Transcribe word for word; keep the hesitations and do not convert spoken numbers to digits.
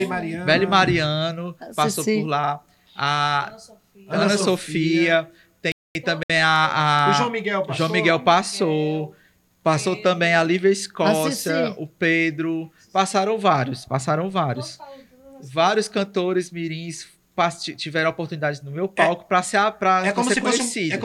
Mariano. Beli Mariano passou Cici. por lá. A Ana Sofia. Ana, Ana Sofia. Tem também a... a O João Miguel passou. João Miguel passou. Passou Pedro. também a Lívia Escócia, Cici. o Pedro. Passaram vários, passaram vários. Vários cantores mirins pas- tiveram a oportunidade no meu palco para ser, pra É como ser se fosse um- conhecido. é